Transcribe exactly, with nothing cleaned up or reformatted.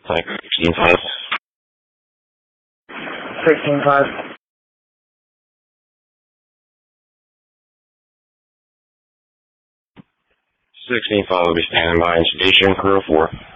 Like sixteen five. sixteen five. sixteen five will be standing by in station, crew four.